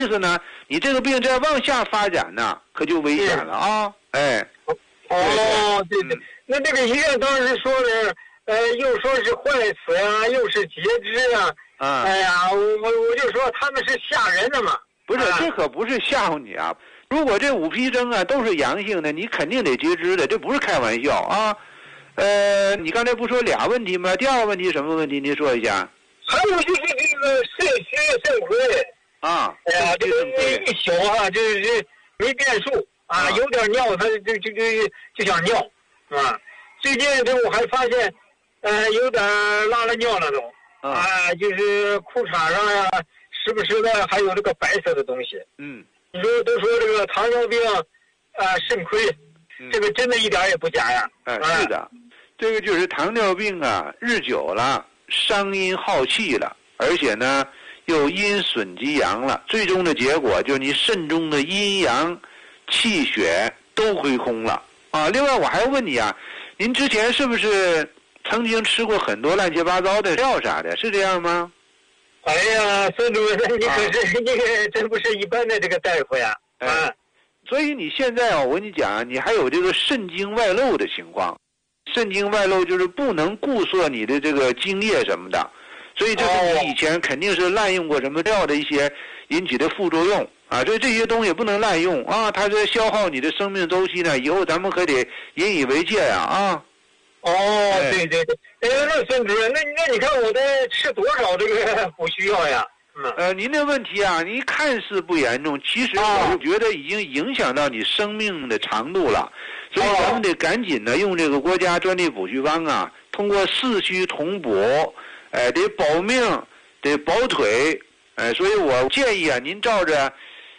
意思呢，你这个病再往下发展呢，可就危险了啊！哎， 哦，对对，那这个医院当时说的，又说是坏死呀，又是截肢啊，哎呀，我就说他们是吓人的嘛。 不是，这可不是吓唬你啊！如果这5批征啊都是阳性的，你肯定得截肢的，这不是开玩笑啊！你刚才不说俩问题吗？第二个问题什么问题？您说一下。 还有就是这个肾虚肾亏啊， 哎呀，这个一小啊，就是没变数啊，有点尿他就想尿啊。最近这我还发现，有点拉了尿了都啊，就是裤衩上呀，时不时的还有这个白色的东西。你说都说这个糖尿病肾亏，这个真的一点也不假呀。 是的，这个就是糖尿病啊，日久了伤阴耗气了，而且呢又阴损及阳了，最终的结果就是你肾中的阴阳气血都亏空了啊。另外我还问你啊，您之前是不是曾经吃过很多乱七八糟的药啥的，是这样吗？ 哎呀，孙主任，你可是你真不是一般的这个大夫呀！ 所以你现在我跟你讲，你还有这个肾精外漏的情况。肾精外漏就是不能固摄你的这个精液什么的，所以这是你以前肯定是滥用过什么药的一些引起的副作用啊。所以这些东西不能滥用啊，它这消耗你的生命周期呢，以后咱们可得引以为戒呀啊。 对对对，那孙主任，那你看我得吃多少这个补虚药呀？ 您的问题啊，您看似不严重，其实我是觉得已经影响到你生命的长度了，所以咱们得赶紧的用这个国家专利补虚方啊，通过四虚同补，得保命，得保腿，所以我建议啊，您照着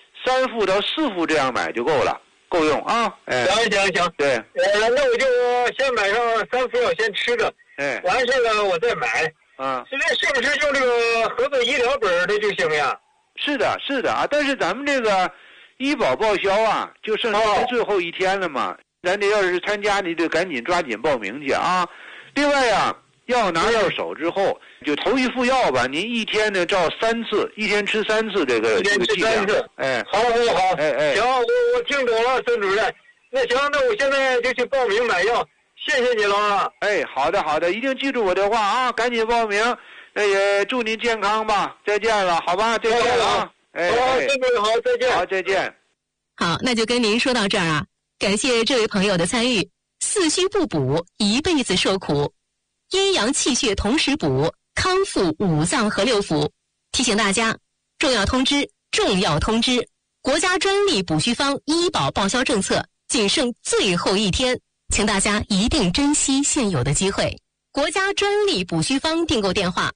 3副到4副这样买就够了，够用啊。 行， 对， 那我就先买上3副药先吃着，完事了我再买。现在是不是用这个合作医疗本的就行呀？ 是的啊，但是咱们这个医保报销啊，就剩下最后一天了嘛，咱得要是参加，你得赶紧抓紧报名去啊。另外啊，药拿到手之后，就头1副药吧，您一天呢照3次，一天吃3次这个剂量。好。 行，我听懂了，孙主任。那行，那我现在就去报名买药。谢谢你了啊！ 好的，一定记住我的话啊，赶紧报名。也祝您健康吧，再见了，好吧，再见了啊！ 好，再见。 好，再见。 好，那就跟您说到这儿啊，感谢这位朋友的参与。四虚不补，一辈子受苦；阴阳气血同时补，康复5脏和6腑。提醒大家，重要通知！国家专利补虚方医保报销政策仅剩最后1天。请大家一定珍惜现有的机会。国家专利补虚方订购电话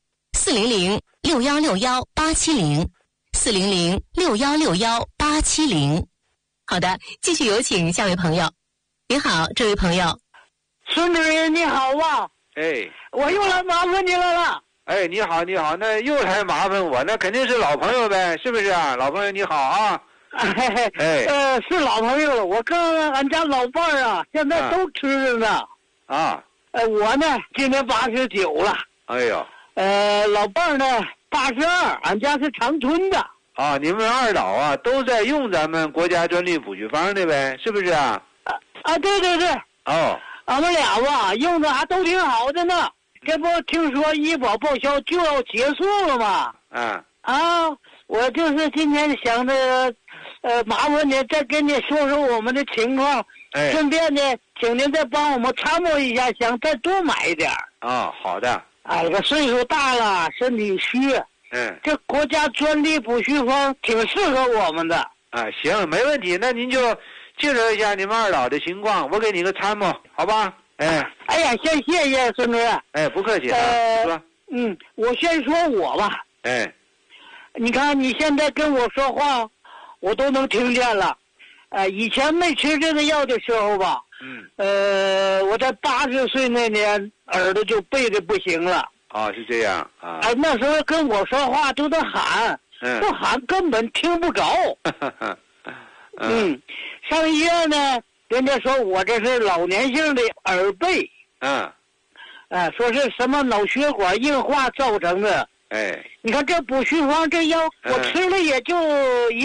：400-6161-870，400-6161-870。好的，继续有请下位朋友。您好，这位朋友。 孙主任你好啊！我又来麻烦你了。 你好，那又来麻烦我，那肯定是老朋友呗，是不是啊？老朋友你好啊！ 是老朋友了。我跟俺家老伴儿啊，现在都吃着呢。我呢今年89了。老伴儿呢82，俺家是长春的。 你们2老啊都在用咱们国家专利补虚方的呗，是不是啊？ 对。俺们俩吧用的还都挺好的呢。这不听说医保报销就要结束了吗？我就是今天想着麻烦您再跟你说说我们的情况，顺便呢请您再帮我们参谋一下，想再多买一点。 好的。 这个岁数大了，身体虚，这国家专利补虚方挺适合我们的。 行，没问题，那您就介绍一下你们2老的情况，我给你个参谋，好吧？ 先谢谢孙主任。 不客气。 我先说我吧。你看你现在跟我说话，我都能听见了。以前没吃这个药的时候吧，我在80岁那年耳朵就背的不行了。 是这样啊。 那时候跟我说话都得喊，不喊根本听不着。上医院呢，人家说我这是老年性的耳背。说是什么脑血管硬化造成的， 哎， 你看这补虚方这药，我吃了也就